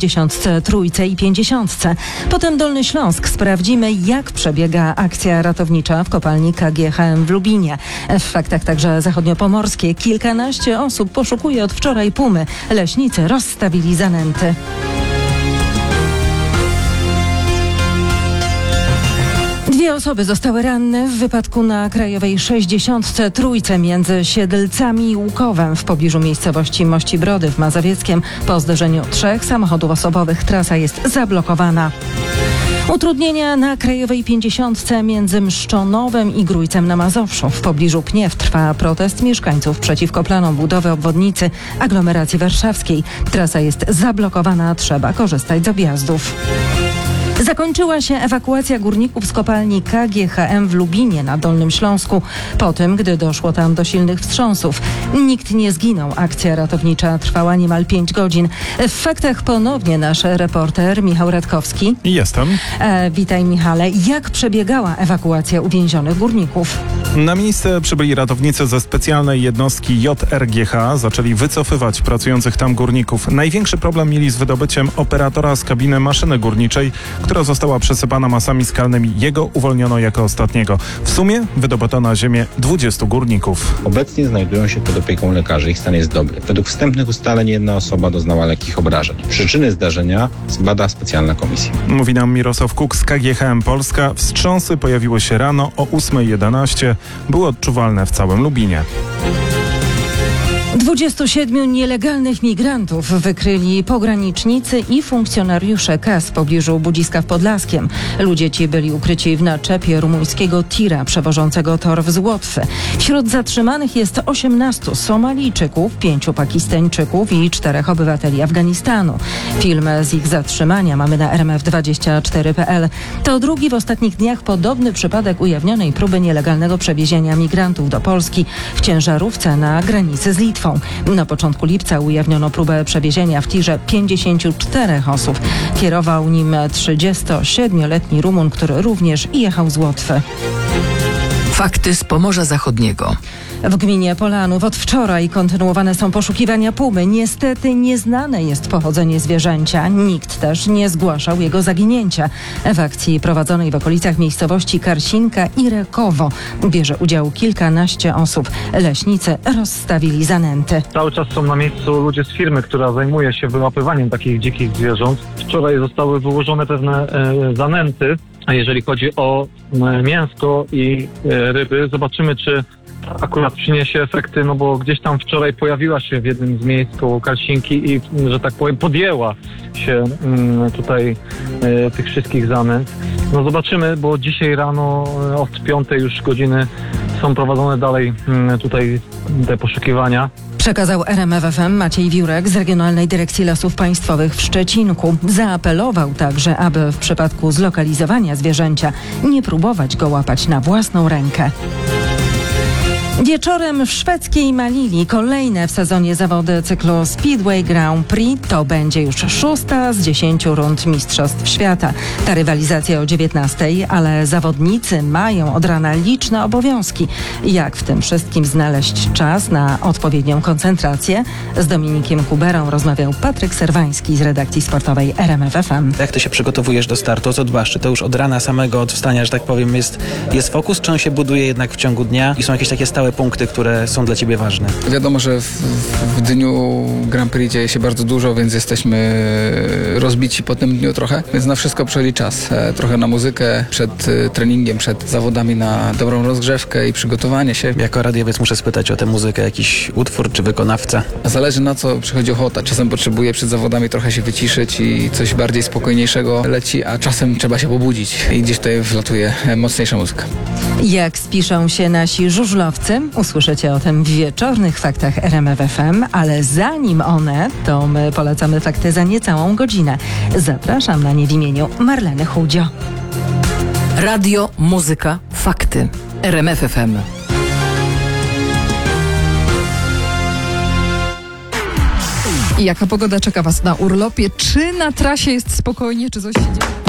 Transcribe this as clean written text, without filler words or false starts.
60, Trójce i 50. Potem Dolny Śląsk. Sprawdzimy, jak przebiega akcja ratownicza w kopalni KGHM w Lubinie. W faktach także zachodniopomorskie. Kilkanaście osób poszukuje od wczoraj pumy. Leśnicy rozstawili zanęty. Dwie osoby zostały ranne w wypadku na Krajowej 60 Trójce między Siedlcami i Łukowem w pobliżu miejscowości Mości Brody w Mazowieckiem. Po zderzeniu 3 samochodów osobowych trasa jest zablokowana. Utrudnienia na Krajowej 50 między Mszczonowem i Grójcem na Mazowszu. W pobliżu Pniew trwa protest mieszkańców przeciwko planom budowy obwodnicy aglomeracji warszawskiej. Trasa jest zablokowana, trzeba korzystać z objazdów. Zakończyła się ewakuacja górników z kopalni KGHM w Lubinie na Dolnym Śląsku po tym, gdy doszło tam do silnych wstrząsów. Nikt nie zginął. Akcja ratownicza trwała niemal 5 godzin. W faktach ponownie nasz reporter Michał Radkowski. Jestem. Witaj, Michale. Jak przebiegała ewakuacja uwięzionych górników? Na miejsce przybyli ratownicy ze specjalnej jednostki JRGH. Zaczęli wycofywać pracujących tam górników. Największy problem mieli z wydobyciem operatora z kabiny maszyny górniczej, która została przesypana masami skalnymi. Jego uwolniono jako ostatniego. W sumie wydobyto na ziemię 20 górników. Obecnie znajdują się pod opieką lekarzy. Ich stan jest dobry. Według wstępnych ustaleń jedna osoba doznała lekkich obrażeń. Przyczyny zdarzenia zbada specjalna komisja. Mówi nam Mirosław Kuk z KGHM Polska. Wstrząsy pojawiły się rano o 8:11. Były odczuwalne w całym Lubinie. 27 nielegalnych migrantów wykryli pogranicznicy i funkcjonariusze KAS w pobliżu Budziska w Podlaskiem. Ludzie ci byli ukryci w naczepie rumuńskiego tira przewożącego torf z Łotwy. Wśród zatrzymanych jest 18 Somalijczyków, 5 Pakistańczyków i 4 obywateli Afganistanu. Film z ich zatrzymania mamy na rmf24.pl. To drugi w ostatnich dniach podobny przypadek ujawnionej próby nielegalnego przewiezienia migrantów do Polski w ciężarówce na granicy z Litwą. Na początku lipca ujawniono próbę przewiezienia w tirze 54 osób. Kierował nim 37-letni Rumun, który również jechał z Łotwy. Fakty z Pomorza Zachodniego. W gminie Polanów od wczoraj kontynuowane są poszukiwania pumy. Niestety nieznane jest pochodzenie zwierzęcia. Nikt też nie zgłaszał jego zaginięcia. W akcji prowadzonej w okolicach miejscowości Karsinka i Rekowo bierze udział kilkanaście osób. Leśnicy rozstawili zanęty. Cały czas są na miejscu ludzie z firmy, która zajmuje się wyłapywaniem takich dzikich zwierząt. Wczoraj zostały wyłożone pewne zanęty. A jeżeli chodzi o mięsko i ryby, zobaczymy, czy akurat przyniesie efekty, no bo gdzieś tam wczoraj pojawiła się w jednym z miejsc koło Karsinki i, że tak powiem, podjęła się tutaj tych wszystkich zanęt. No zobaczymy, bo dzisiaj rano od 5 już godziny są prowadzone dalej tutaj te poszukiwania. Przekazał RMF FM Maciej Wiórek z Regionalnej Dyrekcji Lasów Państwowych w Szczecinku. Zaapelował także, aby w przypadku zlokalizowania zwierzęcia nie próbować go łapać na własną rękę. Wieczorem w szwedzkiej Malili kolejne w sezonie zawody cyklu Speedway Grand Prix. To będzie już 6 z 10 rund Mistrzostw Świata. Ta rywalizacja o 19:00, ale zawodnicy mają od rana liczne obowiązki. Jak w tym wszystkim znaleźć czas na odpowiednią koncentrację? Z Dominikiem Kuberą rozmawiał Patryk Serwański z redakcji sportowej RMF FM. Jak ty się przygotowujesz do startu? Co dbasz? Czy to już od rana samego, od wstania, że tak powiem, jest fokus, czy on się buduje jednak w ciągu dnia i są jakieś takie stałe punkty, które są dla ciebie ważne? Wiadomo, że w dniu Grand Prix dzieje się bardzo dużo, więc jesteśmy rozbici po tym dniu trochę, więc na wszystko przychodzi czas. Trochę na muzykę przed treningiem, przed zawodami, na dobrą rozgrzewkę i przygotowanie się. Jako radiowiec muszę spytać o tę muzykę, jakiś utwór czy wykonawca? Zależy, na co przychodzi ochota. Czasem potrzebuję przed zawodami trochę się wyciszyć i coś bardziej spokojniejszego leci, a czasem trzeba się pobudzić i gdzieś tutaj wlatuje mocniejsza muzyka. Jak spiszą się nasi żużlowcy? Usłyszycie o tym w wieczornych faktach RMF FM, ale zanim one, to my polecamy fakty za niecałą godzinę. Zapraszam na nie w imieniu Marleny Chudzio. Radio, muzyka, fakty. RMF FM. I jaka pogoda czeka Was na urlopie? Czy na trasie jest spokojnie, czy coś się dzieje?